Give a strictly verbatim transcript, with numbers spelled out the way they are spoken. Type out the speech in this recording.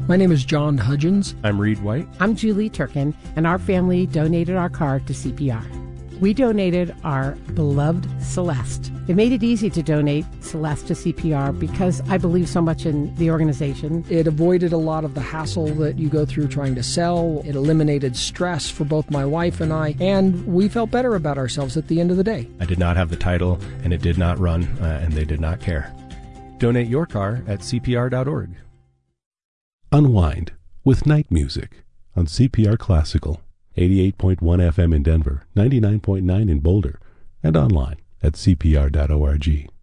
My name is John Hudgens. I'm Reed White. I'm Julie Turkin, and our family donated our car to C P R. We donated our beloved Celeste. It made it easy to donate Celeste to C P R because I believe so much in the organization. It avoided a lot of the hassle that you go through trying to sell. It eliminated stress for both my wife and I, and we felt better about ourselves at the end of the day. I did not have the title, and it did not run, uh, and they did not care. Donate your car at C P R dot org. Unwind with night music on C P R Classical. eighty-eight point one F M in Denver, ninety-nine point nine in Boulder, and online at C P R dot org.